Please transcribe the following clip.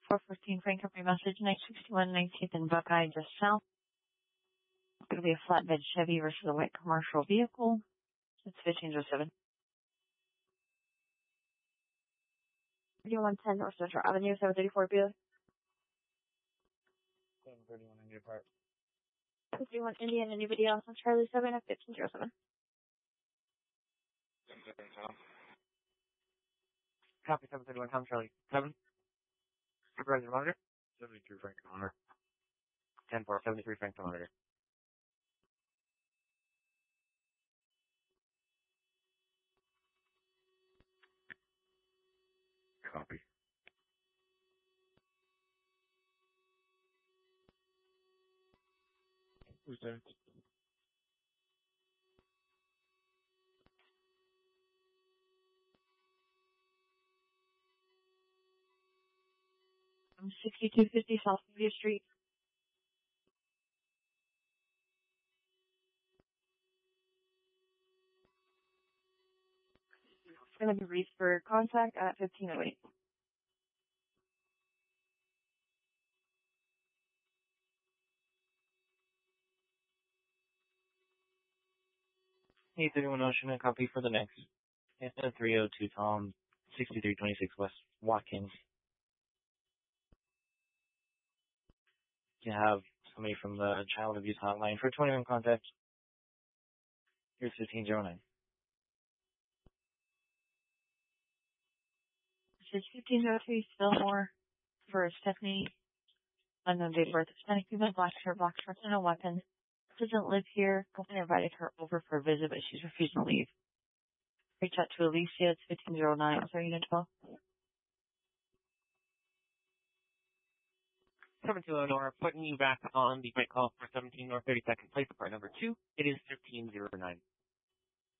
414 Frank Company message, 961 19th and Buckeye, just south. It's going to be a flatbed Chevy versus a white commercial vehicle. It's 1507. 3110 North Central Avenue, 734 Buick. 731 India Park. 51 Indian, anybody else on Charlie 7 at 1507. 731 Tom. Copy 731 Tom Charlie 7. Supervisor monitor. 73 Frank monitor. 10-4, 73 Frank monitor. Copy. Who's there? I'm 6250 South Media Street. It's going to be reached for contact at 1508. Hey, 31 Ocean, a copy for the next. 302 Tom, 6326 West Watkins. You have somebody from the Child Abuse Hotline for 21 contact. Here's 1509. This is 1503 Fillmore for Stephanie. Unknown date of birth. Hispanic female, black hair, black shorts, and a weapon. Doesn't live here. Company invited her over for a visit, but she's refusing to leave. Reach out to Alicia. It's 1509. Sorry, Unit 12. 720 Nora, putting you back on the great call for 17 North 32nd Place, part number 2.